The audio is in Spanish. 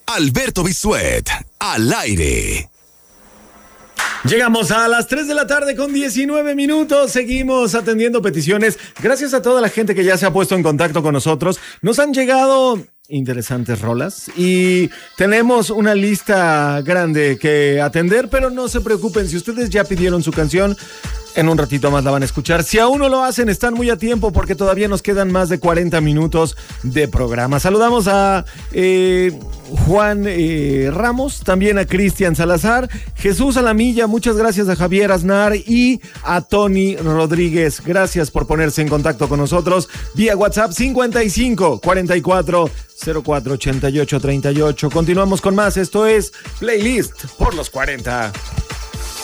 Alberto Bisuet, al aire. Llegamos a las 3 de la tarde con 19 minutos. Seguimos atendiendo peticiones. Gracias a toda la gente que ya se ha puesto en contacto con nosotros. Nos han llegado interesantes rolas y tenemos una lista grande que atender, pero no se preocupen, si ustedes ya pidieron su canción, en un ratito más la van a escuchar. Si aún no lo hacen, están muy a tiempo porque todavía nos quedan más de 40 minutos de programa. Saludamos a Juan Ramos, también a Cristian Salazar, Jesús Alamilla, muchas gracias a Javier Aznar y a Tony Rodríguez. Gracias por ponerse en contacto con nosotros vía WhatsApp 55 44 04 88 38. Continuamos con más. Esto es Playlist por los 40.